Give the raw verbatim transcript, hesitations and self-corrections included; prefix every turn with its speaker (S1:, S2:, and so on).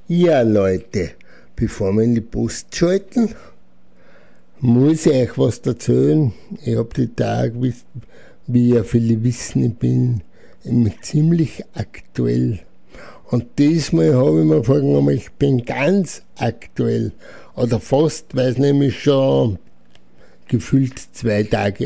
S1: Ja, Leute, bevor wir in die Post schalten, muss ich euch was erzählen. Ich habe die Tage, wie, wie ja viele wissen, ich bin ziemlich aktuell. Und diesmal habe ich mir vorgenommen, ich bin ganz aktuell. Oder fast, weil es nämlich schon gefühlt zwei Tage